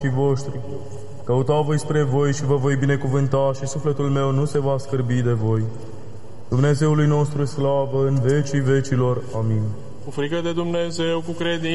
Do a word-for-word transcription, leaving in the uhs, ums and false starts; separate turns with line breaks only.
și voștri. Căutau voi spre voi și vă voi binecuvânta și sufletul meu nu se va scârbi de voi. Dumnezeului nostru slavă în vecii vecilor. Amin.
Cu frică de Dumnezeu, cu credință,